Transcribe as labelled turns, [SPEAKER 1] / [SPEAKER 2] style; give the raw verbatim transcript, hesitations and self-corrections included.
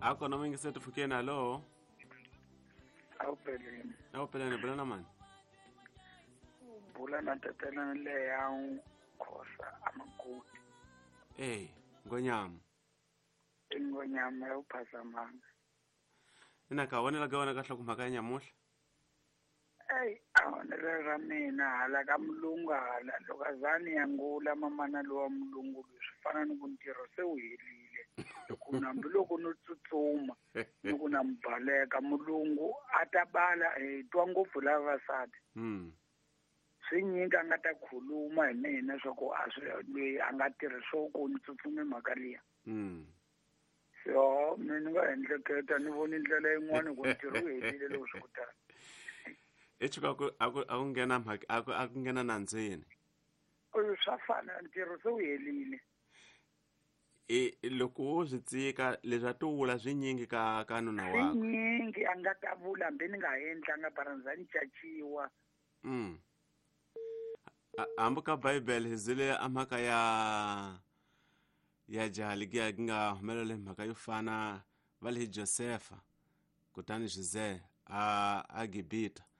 [SPEAKER 1] ako no mingi setu fukeni alo.
[SPEAKER 2] Au peleni.
[SPEAKER 1] Au peleni bela man.
[SPEAKER 2] Bula na tetela le yang khosa amakuti.
[SPEAKER 1] Eh, ngonyama.
[SPEAKER 2] Ingonyama ya uphasa manga.
[SPEAKER 1] Ina ka wona la gawana ka hloku mhaka ya nyamuhla.
[SPEAKER 2] Hey, awonele ra mina hala ka mulunga hala lokazani yangula mamana lo wa mulungu swi ni ku ntirho se wu helile loko nambi loko no tsutsuma loko na mbaleka mulungu atabala hi twa ngopfu lava vasati
[SPEAKER 1] Mm.
[SPEAKER 2] swi nyinga nga ta khuluma hi mina swa ku a swi loyi a nga tirhi swo ku ni tsutsume mhaka liya
[SPEAKER 1] Mm.
[SPEAKER 2] so mina nga endleketa ni vona ndlela yin'wana ku ntirho wu helile loko swi kutani
[SPEAKER 1] Echuka aku aku akungena mhaka aku akungena nandzeni.
[SPEAKER 2] oyo swa fana ntirho se wu helile
[SPEAKER 1] E loko wo swi tsika leswa to vula swinyingi ka ka nuna wako.
[SPEAKER 2] swinyingi a nga ta vula hambi ni nga endla a nga barandzani caciwa
[SPEAKER 1] Mm. Hambi ka Bible hizile amhaka ya ya jali ki nga humelele mhaka yo fana vale Josepha kutani Jose a a Gibita